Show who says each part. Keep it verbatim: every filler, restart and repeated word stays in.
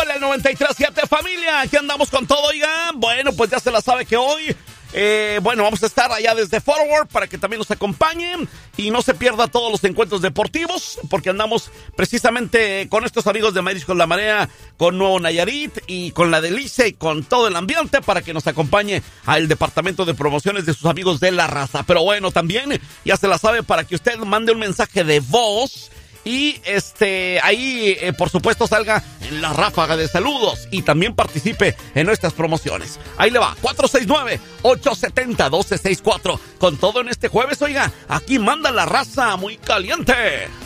Speaker 1: Súbale al noventa y tres punto siete, familia. Aquí andamos con todo, oigan. Bueno, pues ya se la sabe que hoy, eh, bueno, vamos a estar allá desde Forward para que también nos acompañen y no se pierda todos los encuentros deportivos, porque andamos precisamente con estos amigos de Mariscos La Marea, con Nuevo Nayarit y con la Delicia y con todo el ambiente para que nos acompañe al departamento de promociones de sus amigos de La Raza. Pero bueno, también ya se la sabe para que usted mande un mensaje de voz y este ahí, eh, por supuesto, salga en la ráfaga de saludos y también participe en nuestras promociones. Ahí le va, cuatro seis nueve, ocho siete cero, uno dos seis cuatro. Con todo en este jueves, oiga, aquí manda La Raza muy caliente.